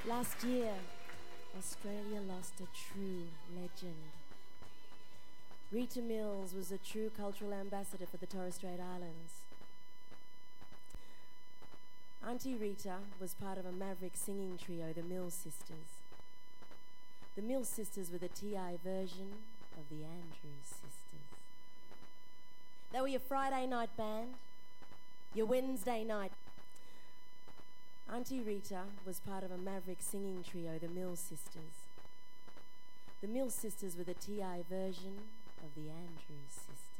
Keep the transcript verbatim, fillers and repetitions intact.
Last year, Australia lost a true legend. Rita Mills was a true cultural ambassador for the Torres Strait Islands. Auntie Rita was part of a maverick singing trio, the Mills Sisters. The Mills Sisters were the T I version of the Andrews Sisters. They were your Friday night band, your Wednesday night. Auntie Rita was part of a maverick singing trio, the Mills Sisters. The Mills Sisters were the T I version of the Andrews Sisters.